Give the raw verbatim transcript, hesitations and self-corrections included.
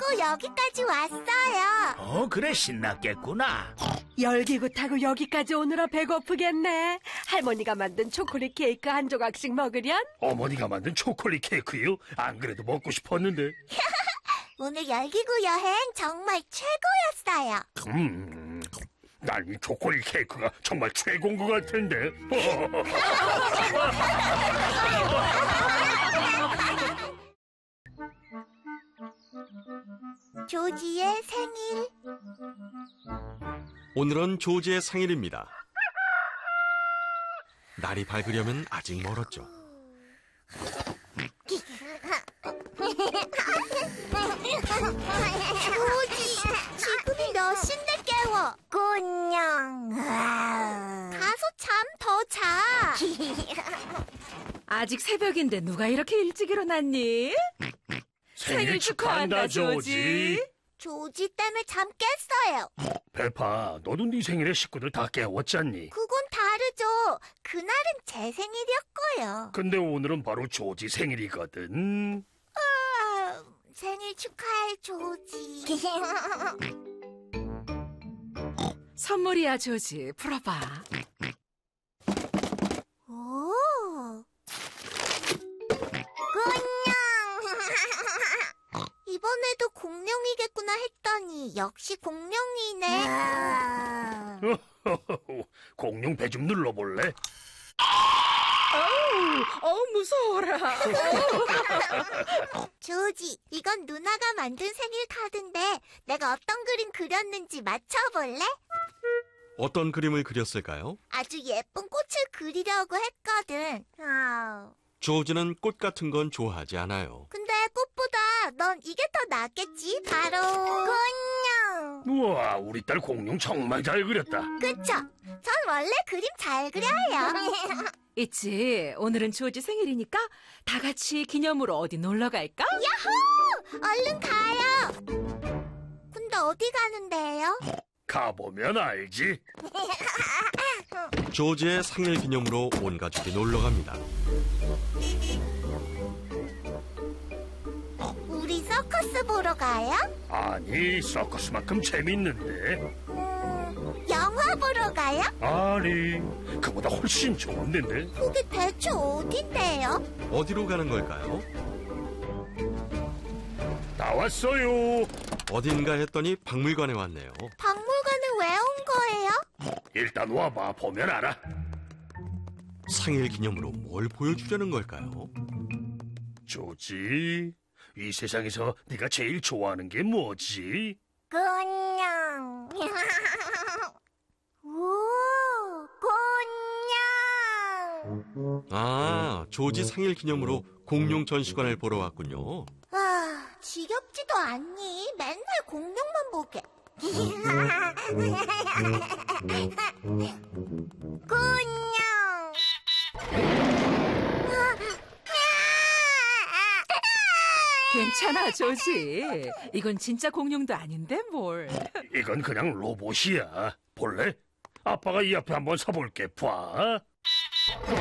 타고 여기까지 왔어요. 어, 그래, 신났겠구나. 열기구 타고 여기까지 오느라 배고프겠네. 할머니가 만든 초콜릿 케이크 한 조각씩 먹으련? 어머니가 만든 초콜릿 케이크요? 안 그래도 먹고 싶었는데. 오늘 열기구 여행 정말 최고였어요. 음, 난 이 초콜릿 케이크가 정말 최고인 것 같은데. 조지의 생일. 오늘은 조지의 생일입니다. 날이 밝으려면 아직 멀었죠. 조지, 지금이 몇 시인데 깨워? 곤냥. 가서 잠 더 자. 아직 새벽인데 누가 이렇게 일찍 일어났니? 생일 축하한다, 조지. 조지 때문에 잠 깼어요. 페파, 너도 네 생일에 식구들 다 깨웠잖니? 그건 다르죠. 그날은 제 생일이었고요. 근데 오늘은 바로 조지 생일이거든. 아, 생일 축하해, 조지. 선물이야, 조지. 풀어봐. 오. 곤냥. 이번에도 공룡이겠구나 했더니 역시 공룡이네. 공룡 배 좀 눌러볼래? 어우, 어우, 무서워라. 조지, 이건 누나가 만든 생일 카드인데 내가 어떤 그림 그렸는지 맞춰볼래? 어떤 그림을 그렸을까요? 아주 예쁜 꽃을 그리려고 했거든. 아, 조지는 꽃 같은 건 좋아하지 않아요. 근데 꽃보다 넌 이게 더 낫겠지? 바로 공룡. 우와, 우리 딸 공룡 정말 잘 그렸다. 그쵸? 전 원래 그림 잘 그려요. 있지. 오늘은 조지 생일이니까 다 같이 기념으로 어디 놀러 갈까? 야호! 얼른 가요. 근데 어디 가는데요? 가보면 알지. 조지의 생일 기념으로 온 가족이 놀러 갑니다. 우리 서커스 보러 가요? 아니, 서커스만큼 재밌는데. 음, 영화 보러 가요? 아니, 그보다 훨씬 좋은데. 그게 대체 어딘데요? 어디로 가는 걸까요? 나왔어요. 어딘가 했더니 박물관에 왔네요. 박물관에 왜 온 거예요? 일단 와봐, 보면 알아. 생일 기념으로 뭘 보여주려는 걸까요? 조지, 이 세상에서 네가 제일 좋아하는 게 뭐지? 곤냥. 오, 곤냥. 아, 조지 생일 기념으로 공룡 전시관을 보러 왔군요. 아, 지겹지도 않니? 맨날 공룡만 보게. 곤냥. 괜찮아, 조지. 이건 진짜 공룡도 아닌데 뭘. 이건 그냥 로봇이야. 볼래? 아빠가 이 앞에 한번 서볼게. 봐.